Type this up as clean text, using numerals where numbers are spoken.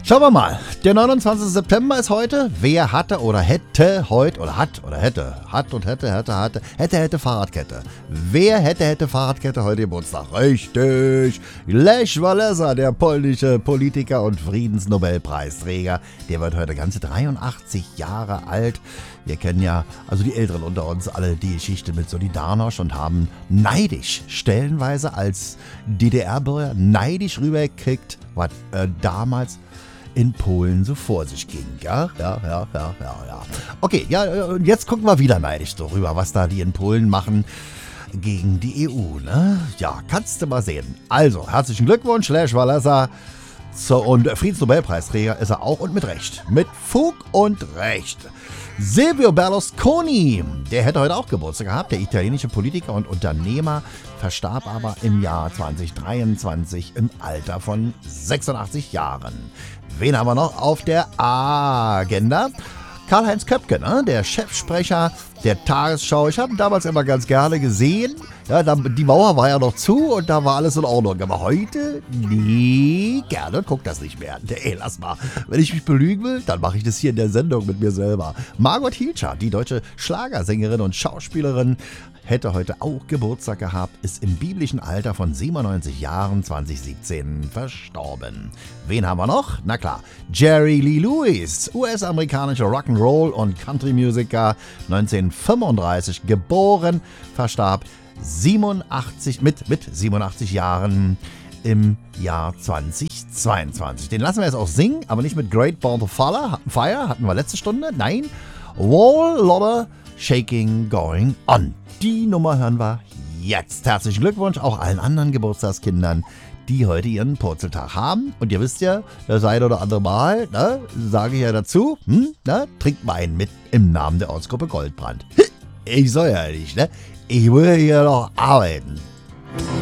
Schauen wir mal. Der 29. September ist heute. Wer hatte oder hätte heute oder hätte Fahrradkette. Wer hätte Fahrradkette heute Geburtstag? Richtig. Lech Walesa, der polnische Politiker und Friedensnobelpreisträger. Der wird heute ganze 83 Jahre alt. Wir kennen ja, also die Älteren unter uns, alle die Geschichte mit Solidarność und haben neidisch, stellenweise als DDR-Bürger, neidisch rübergekriegt, was damals in Polen so vor sich ging. Ja. Okay, ja, und jetzt gucken wir wieder neidisch so rüber, was da die in Polen machen gegen die EU, ne? Ja, kannst du mal sehen. Also, herzlichen Glückwunsch, Lech Walesa. Und Friedensnobelpreisträger ist er auch und mit Recht. Mit Fug und Recht. Silvio Berlusconi, der hätte heute auch Geburtstag gehabt. Der italienische Politiker und Unternehmer verstarb aber im Jahr 2023 im Alter von 86 Jahren. Wen haben wir noch auf der Agenda? Karl-Heinz Köpke, ne? Der Chefsprecher der Tagesschau. Ich habe ihn damals immer ganz gerne gesehen. Ja, die Mauer war ja noch zu und da war alles in Ordnung. Aber heute, nee, gerne, guck das nicht mehr. Ey, lass mal. Wenn ich mich belügen will, dann mache ich das hier in der Sendung mit mir selber. Margot Hilscher, die deutsche Schlagersängerin und Schauspielerin, hätte heute auch Geburtstag gehabt, ist im biblischen Alter von 97 Jahren 2017 verstorben. Wen haben wir noch? Na klar, Jerry Lee Lewis, US-amerikanischer Rock'n'Roll und Country-Musiker, 1935 geboren, verstarb mit 87 Jahren im Jahr 2022. Den lassen wir jetzt auch singen, aber nicht mit Great Ball of Fire, hatten wir letzte Stunde, nein, Wall Lotta Shaking Going On. Die Nummer hören wir jetzt. Herzlichen Glückwunsch auch allen anderen Geburtstagskindern, die heute ihren Purzeltag haben. Und ihr wisst ja, das eine oder andere Mal, ne, sage ich ja dazu, trinkt Wein mit im Namen der Ortsgruppe Goldbrand. Ich soll ja nicht, ne? Ich will ja hier noch arbeiten.